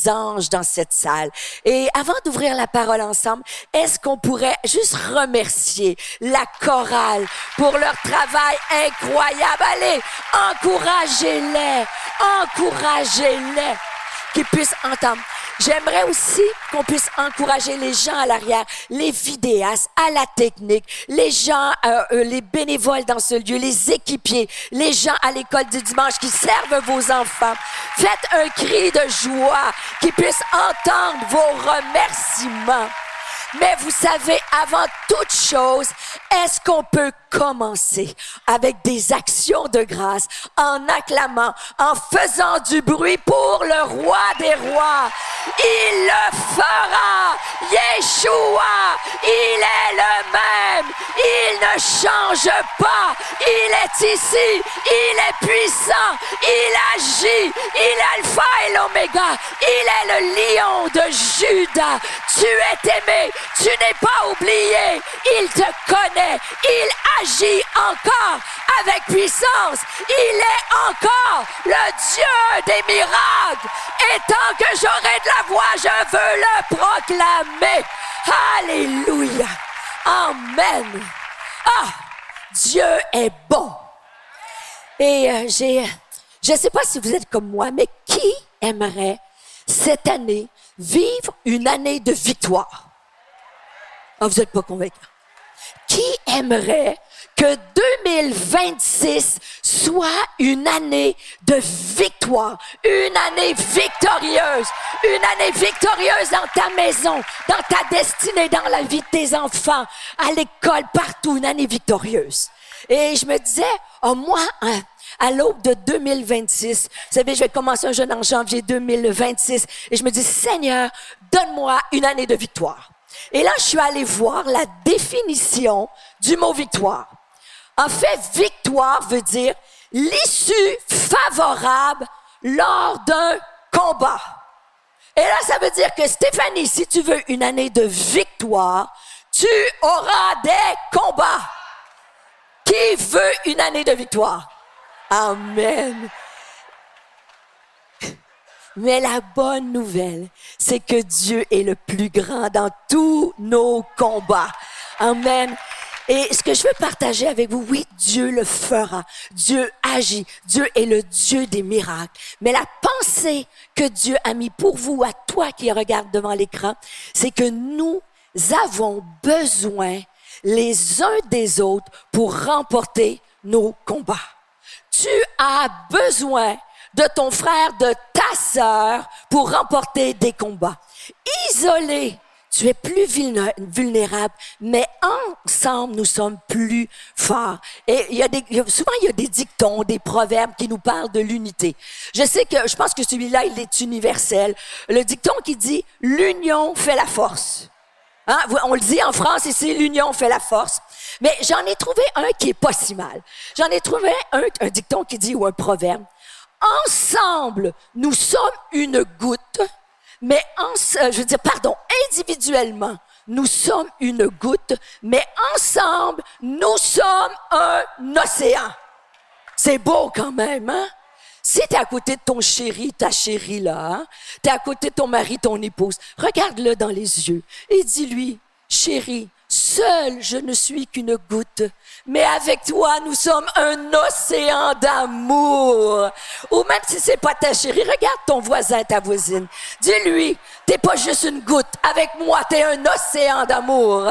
anges dans cette salle. Et avant d'ouvrir la parole ensemble, est-ce qu'on pourrait juste remercier la chorale pour leur travail incroyable? Allez, encouragez-les, encouragez-les, qu'ils puissent entendre. J'aimerais aussi qu'on puisse encourager les gens à l'arrière, les vidéastes, à la technique, les gens, les bénévoles dans ce lieu, les équipiers, les gens à l'école du dimanche qui servent vos enfants. Faites un cri de joie, qu'ils puissent entendre vos remerciements. Mais vous savez, avant toute chose, est-ce qu'on peut commencer avec des actions de grâce, en acclamant, en faisant du bruit pour le roi des rois? Il le fera! Yeshua, il est le même! Il ne change pas! Il est ici! Il est puissant! Il agit! Il est Alpha et l'Oméga! Il est le lion de Juda! Tu es aimé! Tu n'es pas oublié! Il te connaît! Il agit encore avec puissance! Il est encore le Dieu des miracles! Et tant que j'aurai de la voix, je veux le proclamer! Alléluia! Amen! Ah! Dieu est bon! Et je ne sais pas si vous êtes comme moi, mais qui aimerait cette année vivre une année de victoire? Ah, vous n'êtes pas convaincus. Qui aimerait que 2026 soit une année de victoire, une année victorieuse dans ta maison, dans ta destinée, dans la vie de tes enfants, à l'école, partout, une année victorieuse. Et je me disais, moi, à l'aube de 2026, vous savez, je vais commencer un jeûne en janvier 2026, et je me dis, Seigneur, donne-moi une année de victoire. Et là, je suis allée voir la définition du mot victoire. En fait, victoire veut dire l'issue favorable lors d'un combat. Et là, ça veut dire que Stéphanie, si tu veux une année de victoire, tu auras des combats. Qui veut une année de victoire? Amen. Mais la bonne nouvelle, c'est que Dieu est le plus grand dans tous nos combats. Amen. Et ce que je veux partager avec vous, oui, Dieu le fera. Dieu agit. Dieu est le Dieu des miracles. Mais la pensée que Dieu a mis pour vous, à toi qui regarde devant l'écran, c'est que nous avons besoin les uns des autres pour remporter nos combats. Tu as besoin de ton frère, de ta sœur pour remporter des combats. Isolé, tu es plus vulnérable, mais ensemble, nous sommes plus forts. Et souvent, il y a des dictons, des proverbes qui nous parlent de l'unité. Je pense que celui-là, il est universel. Le dicton qui dit « l'union fait la force ». Hein? On le dit en France ici, l'union fait la force. Mais j'en ai trouvé un qui est pas si mal. J'en ai trouvé un dicton qui dit, ou un proverbe. Ensemble, nous sommes une goutte, mais individuellement, nous sommes une goutte, mais ensemble, nous sommes un océan. C'est beau quand même, hein? Si t'es à côté de ton chéri, ta chérie là, hein? T'es à côté de ton mari, ton épouse, regarde-le dans les yeux et dis-lui, chérie, seul je ne suis qu'une goutte, mais avec toi nous sommes un océan d'amour. Ou même si c'est pas ta chérie, regarde ton voisin, ta voisine, dis-lui, t'es pas juste une goutte, avec moi t'es un océan d'amour.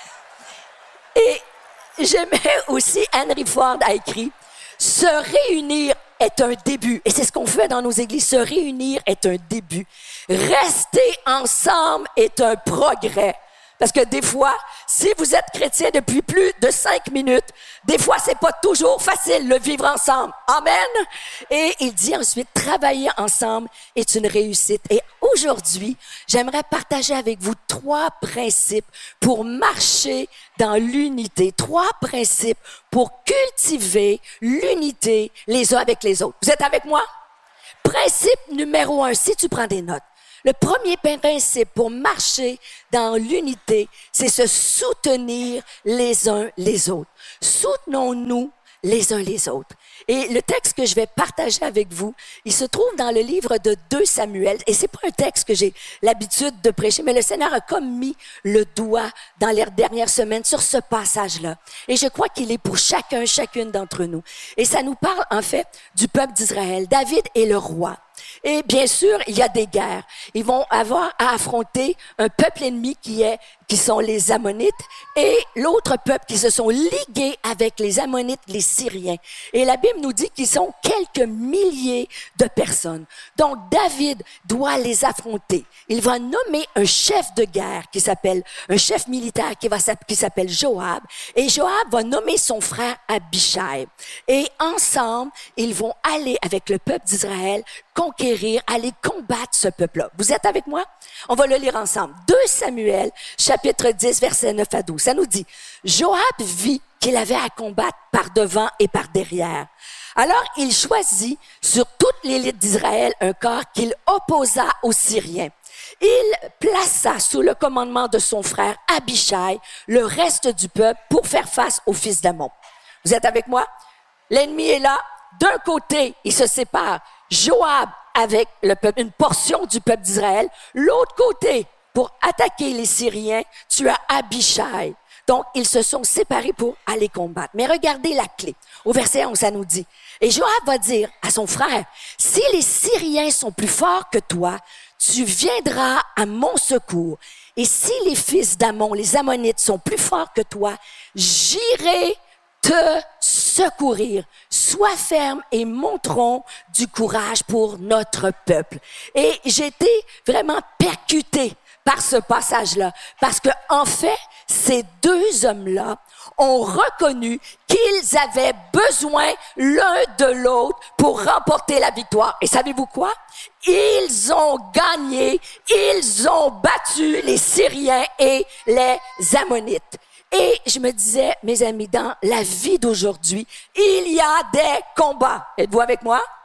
Et j'aimais aussi, Henry Ford a écrit, se réunir est un début. Et c'est ce qu'on fait dans nos églises. Se réunir est un début. Rester ensemble est un progrès. Parce que des fois, si vous êtes chrétien depuis plus de 5 minutes, des fois, c'est pas toujours facile de vivre ensemble. Amen. Et il dit ensuite, travailler ensemble est une réussite. Et aujourd'hui, j'aimerais partager avec vous 3 principes pour marcher dans l'unité. 3 principes pour cultiver l'unité les uns avec les autres. Vous êtes avec moi? Principe numéro 1, si tu prends des notes. Le premier principe pour marcher dans l'unité, c'est se soutenir les uns les autres. Soutenons-nous les uns les autres. Et le texte que je vais partager avec vous, il se trouve dans le livre de 2 Samuel. Et c'est pas un texte que j'ai l'habitude de prêcher, mais le Seigneur a comme mis le doigt dans les dernières semaines sur ce passage-là. Et je crois qu'il est pour chacune d'entre nous. Et ça nous parle, en fait, du peuple d'Israël. David est le roi. Et bien sûr, il y a des guerres. Ils vont avoir à affronter un peuple ennemi qui sont les Ammonites et l'autre peuple qui se sont ligués avec les Ammonites, les Syriens. Et la Bible nous dit qu'ils sont quelques milliers de personnes. Donc, David doit les affronter. Il va nommer un chef de guerre un chef militaire qui s'appelle Joab. Et Joab va nommer son frère Abishai. Et ensemble, ils vont aller avec le peuple d'Israël conquérir, aller combattre ce peuple-là. Vous êtes avec moi? On va le lire ensemble. 2 Samuel, chapitre 10, versets 9 à 12. Ça nous dit, Joab vit qu'il avait à combattre par devant et par derrière. Alors, il choisit sur toute l'élite d'Israël un corps qu'il opposa aux Syriens. Il plaça sous le commandement de son frère Abishai le reste du peuple pour faire face aux fils d'Ammon. Vous êtes avec moi? L'ennemi est là. D'un côté, il se sépare. Joab avec le peuple, une portion du peuple d'Israël. L'autre côté, pour attaquer les Syriens, tu as Abishai. Donc, ils se sont séparés pour aller combattre. Mais regardez la clé. Au verset 11, ça nous dit, et Joab va dire à son frère, si les Syriens sont plus forts que toi, tu viendras à mon secours. Et si les fils d'Ammon, les Ammonites, sont plus forts que toi, j'irai te secourir. Sois ferme et montrons du courage pour notre peuple. Et j'ai été vraiment percutée par ce passage-là, parce que en fait, ces 2 hommes-là ont reconnu qu'ils avaient besoin l'un de l'autre pour remporter la victoire. Et savez-vous quoi? Ils ont gagné, ils ont battu les Syriens et les Ammonites. Et je me disais, mes amis, dans la vie d'aujourd'hui, il y a des combats. Êtes-vous avec moi?